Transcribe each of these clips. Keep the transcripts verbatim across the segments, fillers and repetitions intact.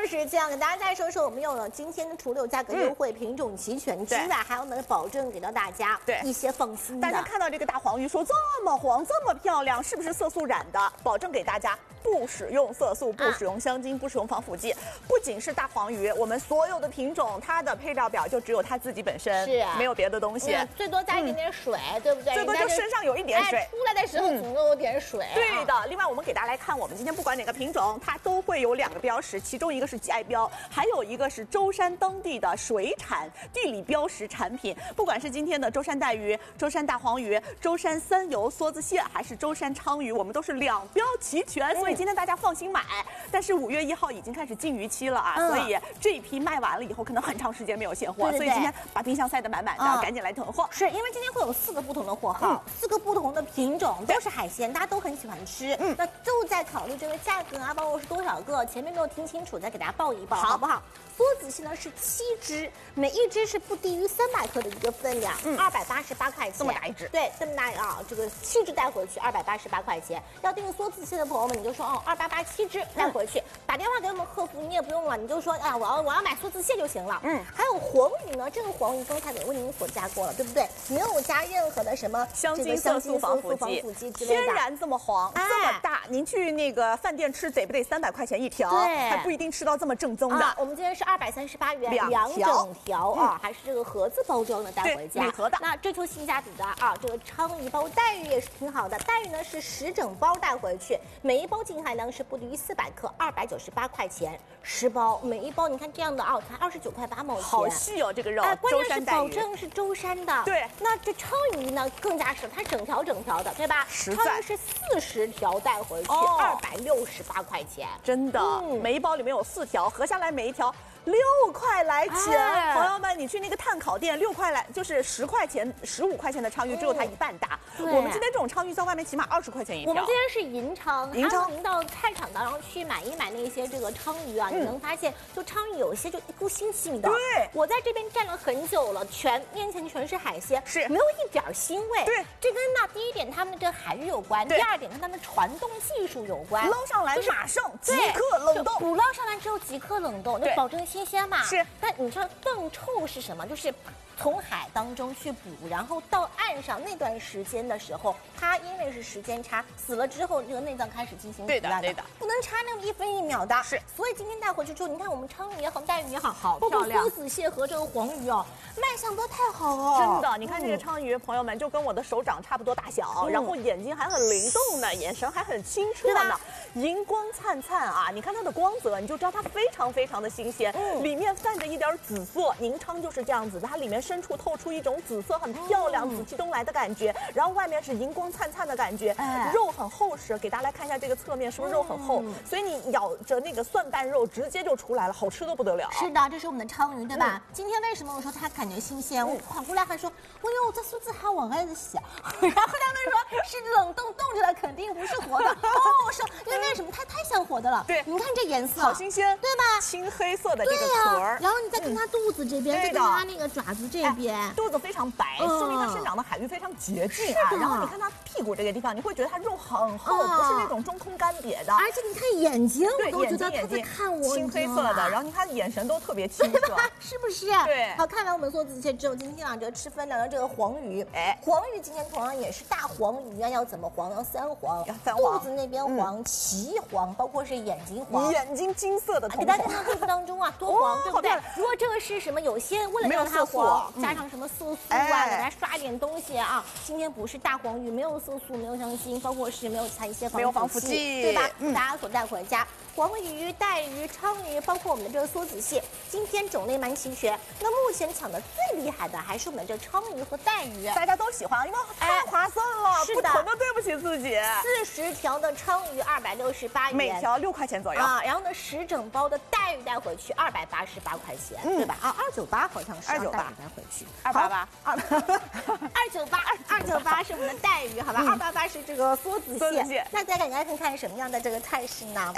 就是这样，给大家再说说，我们有了今天除了有价格优惠、嗯、品种齐全之外，还有呢保证给到大家对一些放心的。 大家看到这个大黄鱼说这么黄这么漂亮，是不是色素染的？保证给大家不使用色素，不使用香精，啊、不使用防腐剂。不仅是大黄鱼，我们所有的品种，它的配料表就只有它自己本身，是、啊、没有别的东西， 嗯、最多加一点点水，嗯、对不对？ 最多就身上有一点水。 哎、出来的时候总共有点水、啊嗯。 对的。另外，我们给大家来看，我们今天不管哪个品种，它都会有两个标识，其中一个是 G I 标，还有一个是舟山当地的水产地理标识产品。不管是今天的舟山带鱼、舟山大黄鱼、舟山三油梭子蟹，还是舟山鲳鱼，我们都是两标齐全，所以今天大家放心买。但是五月一号已经开始禁渔期了啊，嗯、所以这一批卖完了以后，可能很长时间没有现货，对对对，所以今天把冰箱塞得满满的，嗯、赶紧来囤货。 是因为今天会有四个不同的货号，嗯、四个不同的品种，都是海鲜，大家都很喜欢吃。嗯，那就在考虑这个价格啊，包括是多少个，前面没有听清楚，再给大家报一报，好不好？梭子蟹呢是七只，每一只是不低于三百克的一个分量，嗯，二百八十八块钱， 这么大一只， 对，这么大啊，这个七只带回去二百八十八块钱。要订梭子蟹的朋友们，你就说哦，二八八七只带回去，嗯、打电话给我们客服，你也不用了，你就说哎，我要我要买梭子蟹就行了。嗯，还有黄鱼呢，这个黄鱼刚才给为您所加过了，对不对？没有加任何的什么香精、色素、防腐剂之类的，天然这么黄，哎、这么大，您去那个饭店吃得不得三百块钱一条？对，还不一定吃到这么正宗的。 啊、我们今天是二百三十八元两整条啊，嗯、还是这个盒子包装的带回家， 礼盒的。 那追求性价比的啊，这个鲳鱼包带鱼也是挺好的，带鱼呢是十整包带回去，每一包净含量是不低于四百克，二百九十八块钱，十包，每一包你看这样的啊，才二十九块八毛钱， 好细哦，这个肉。 哎，关键是保证是舟山的。 对， 那这鲳鱼呢更加是它整条整条的，对吧？ 实在。鲳鱼是四十条带回去，二百六十八块钱， 真的，嗯、每一包里面有四条，合下来每一条。六块来钱，哎、朋友们，你去那个碳烤店，六块来就是十块钱、十五块钱的鲳鱼，只有它一半大。嗯、我们今天这种鲳鱼在外面起码二十块钱一条。 我们今天是银鲳， 银鲳， 您到菜场当中去买一买那些这个鲳鱼啊，嗯、你能发现，就鲳鱼有一些就一股腥气的。 对， 我在这边站了很久了，全面前全是海鲜， 是没有一点腥味。 对， 这跟呢第一点他们的这个海域有关，第二点跟他们传动技术有关。 捞上来马上即刻冷冻， 捕捞上来之后即刻冷冻，就保证新鲜嘛。 是。 但你知道冻臭是什么？就是从海当中去捕，然后到岸上那段时间的时候，它因为是时间差，死了之后这个内脏开始进行腐烂的， 对的， 不能差那么一分一秒的。 是， 所以今天带回去之后，你看我们鲳鱼也好，带鱼也好， 好漂亮， 包括梭子蟹和这个黄鱼哦，卖相都太好了。 真的，你看这个鲳鱼，朋友们就跟我的手掌差不多大小，嗯、然后眼睛还很灵动呢，眼神还很清澈呢，银光灿灿啊！你看它的光泽，你就知道它非常非常的新鲜，嗯、里面泛着一点紫色。银鲳就是这样子的，它里面深处透出一种紫色，很漂亮，嗯、紫气东来的感觉。然后外面是银光灿灿的感觉，哎、肉很厚实。给大家来看一下这个侧面，是不是肉很厚？嗯、所以你咬着那个蒜瓣肉，直接就出来了，好吃的不得了。 是的，这是我们的鲳鱼，对吧？嗯、今天为什么我说它感觉新鲜？嗯、我跑过来还说，哎呦，这梭子还往外子洗。然后他们说是冷冻冻着的，肯定不是活的。哦，我说，因为为什么它太像活的了？ 对， 你看这颜色， 好新鲜， 对吧？ 青黑色的这个壳儿， 然后你再看它肚子这边，再看它那个爪子这边， 哎、肚子非常白，嗯、说明它生长的海域非常洁净啊。然后你看它屁股这个地方，你会觉得它肉很厚，哦、不是那种中空干瘪的。 而且你看眼睛， 对， 我都觉得它在看我， 青黑色的，然后你看眼神都特别清澈， 是不是？ 对。 好，看完我们梭子蟹之后，今天啊，这吃分量的这个黄鱼，哎，黄鱼今天同样也是大黄鱼啊，要怎么黄？要三黄， 三黄， 肚子那边黄，鳍黄，包括是眼睛黄， 眼睛金色的瞳孔。 给大家看看肚子当中啊，多黄，对不对？如果这个是什么，有些为了让它黄，加上什么色素啊，给它刷点东西啊。今天不是大黄鱼，没有色素，没有香精，包括是没有其他一些防腐剂，对吧？大家所带回家，黄鱼、带鱼、鲳鱼，包括我们的这个梭子蟹，今天种类蛮齐全。那目前抢的最厉害的还是我们这鲳鱼和带鱼， 大家都喜欢，因为太划算了， 是的， 不囤都对不起自己。 四十条的鲳鱼二百六十八元， 每条六块钱左右啊。然后呢，十整包的带鱼带回去二百八十八块钱，对吧？啊，二九八好像是， 二九八带回去， 二八八， 二二九八，二九八是我们的带鱼，好吧？二八八是这个梭子蟹。那大家赶快看看什么样的这个菜式呢？ 哎，我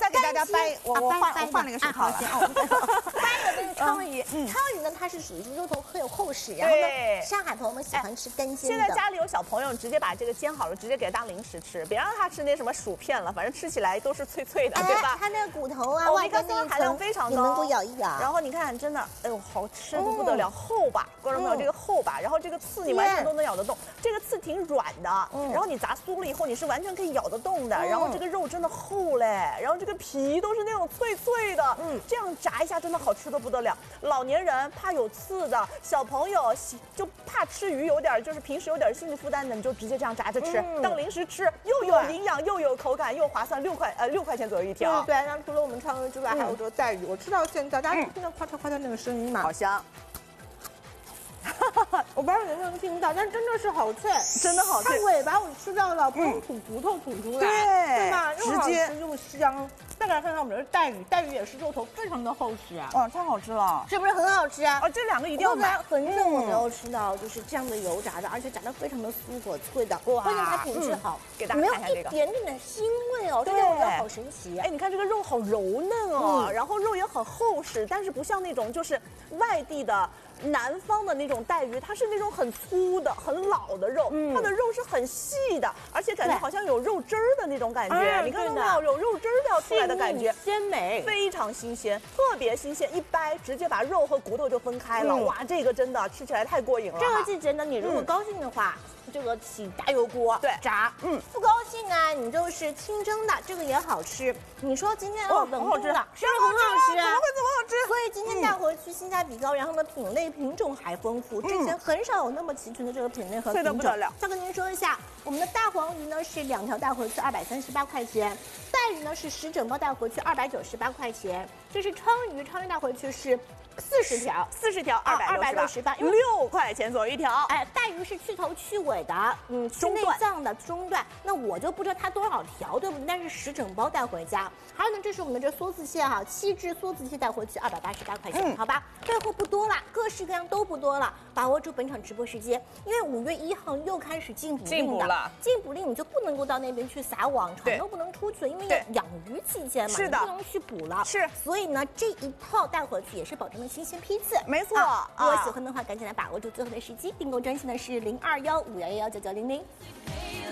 再给大家掰，我我换我换了一个手套了。 掰的这个鲳鱼，鲳鱼呢它是属于肉头很有厚实，然后呢上海朋友们喜欢吃干煎的。 现在家里有小朋友，直接把这个煎好了，直接给他当零食吃，别让他吃那什么薯片了，反正吃起来都是脆脆的，对吧？ 它那个骨头啊，外边那一含量非常高， 你能够咬一咬。 然后你看，真的，哎呦，好吃的不得了，厚吧，观众朋友，这个厚吧，然后这个刺你完全都能咬得动，这个刺挺软的，然后你炸酥了以后，你是完全可以咬得动的，然后这个肉真的厚嘞，然后这个皮都是那种脆脆的，嗯，这样炸一下真的好吃的不得了。老年人怕有刺的，小朋友就怕吃鱼有点就是平时有点心理负担的，你就直接这样炸着吃，当零食吃，又有营养又有口感又划算，六块呃六块钱左右一条。 对对，然后除了我们鲳鱼之外，还有这个带鱼，我吃到现在，大家听到咔嚓咔嚓那个声音嘛， 好香。 我不知道你能不能听到，但真的是好脆， 真的好脆。 它尾巴我吃到了，不用吐骨头吐出来，对对吧？又好吃又香。再来看看我们的带鱼，带鱼也是肉头非常的厚实啊， 哇，太好吃了， 是不是很好吃啊？ 哦，这两个一定要买。 很久我没有吃到就是这样的油炸的，而且炸的非常的酥和脆的， 哇， 关键它品质好， 给大家看看这个， 没有一点点的腥味哦，这点我觉得好神奇。 哎，你看这个肉好柔嫩哦，然后肉也很厚实，但是不像那种就是外地的。南方的那种带鱼，它是那种很粗的、很老的肉，它的肉是很细的，而且感觉好像有肉汁儿的那种感觉。你看到没有？有肉汁儿要出来的感觉， 鲜美， 非常新鲜，特别新鲜。一掰，直接把肉和骨头就分开了。哇，这个真的吃起来太过瘾了。 这个季节呢，你如果高兴的话，这个起大油锅对炸，嗯，不高兴啊，你就是清蒸的，这个也好吃。你说今天哦，冷冻的，是不是很好吃啊？ 怎么会这么好吃？ 所以今天带回去性价比高，然后呢品类品种还丰富，之前很少有那么齐全的这个品类和品种。再跟您说一下，我们的大黄鱼呢是两条带回去二百三十八块钱，带鱼呢是十整包带回去二百九十八块钱，这是鲳鱼，鲳鱼带回去是四十条， 四十条二百二百六十八， 六块钱左右一条。 哎，带鱼是去头去尾的，嗯，去内脏的中段，那我就不知道它多少条，对不对？但是十整包带回家。还有呢，这是我们的这梭子蟹哈，七只梭子蟹带回去二百八十八块钱，嗯、好吧？备货不多了，各式各样都不多了，把握住本场直播时间，因为五月一号又开始禁捕令了，禁捕令你就不能够到那边去撒网，船都不能出去，因为要养鱼期间嘛， 是的， 不能去捕了， 是。 所以呢，这一套带回去也是保证了新鲜批次， 没错。 啊、如果喜欢的话，赶紧来把握住最后的时机，订购专线呢是零二幺五幺幺幺九九零零。